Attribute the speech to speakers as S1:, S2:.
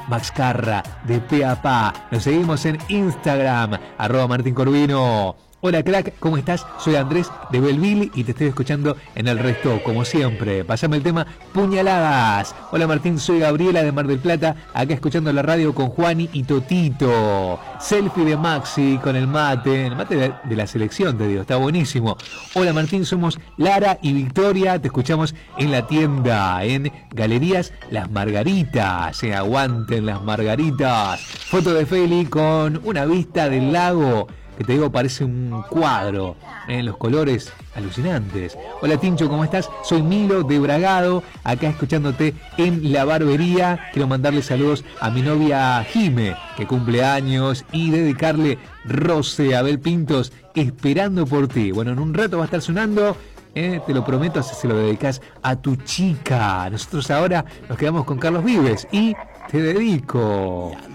S1: Maxcarra, de pe a pa. Nos seguimos en Instagram, @MartinCorvino. Hola crack, ¿cómo estás? Soy Andrés de Belleville y te estoy escuchando en el resto, como siempre. Pasame el tema Puñaladas. Hola Martín, soy Gabriela de Mar del Plata, acá escuchando la radio con Juani y Totito. Selfie de Maxi con el mate de la selección, te digo, está buenísimo. Hola Martín, somos Lara y Victoria, te escuchamos en la tienda, en Galerías Las Margaritas. Aguanten las margaritas. Foto de Feli con una vista del lago, que te digo parece un cuadro, los colores alucinantes. Hola Tincho, ¿cómo estás? Soy Milo de Bragado, acá escuchándote en la barbería. Quiero mandarle saludos a mi novia Jime, que cumple años, y dedicarle Rose Abel Pintos, Esperando por ti. Bueno, en un rato va a estar sonando, te lo prometo, así se lo dedicas a tu chica. Nosotros ahora nos quedamos con Carlos Vives y Te Dedico.